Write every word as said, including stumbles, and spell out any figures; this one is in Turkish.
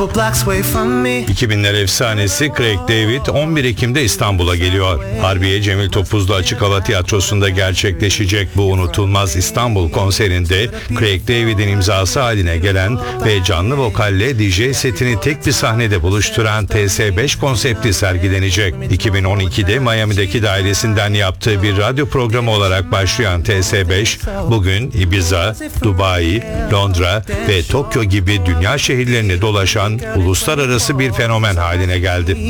iki binler efsanesi Craig David on bir Ekim'de İstanbul'a geliyor. Harbiye Cemil Topuzlu Açık Hava Tiyatrosu'nda gerçekleşecek bu unutulmaz İstanbul konserinde Craig David'in imzası haline gelen ve canlı vokalle D J setini tek bir sahnede buluşturan T S beş konsepti sergilenecek. iki bin on ikide Miami'deki dairesinden yaptığı bir radyo programı olarak başlayan T S beş, bugün Ibiza, Dubai, Londra ve Tokyo gibi dünya şehirlerini dolaşan uluslararası bir fenomen haline geldi.